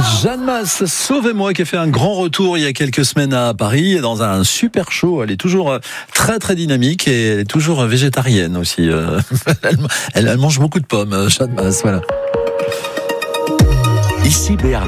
Jeanne Masse, Sauvez-moi, qui a fait un grand retour il y a quelques semaines à Paris, dans un super show. Elle est toujours très très dynamique et elle est toujours végétarienne aussi. Elle mange beaucoup de pommes, Jeanne Masse, voilà. Ici Béarn.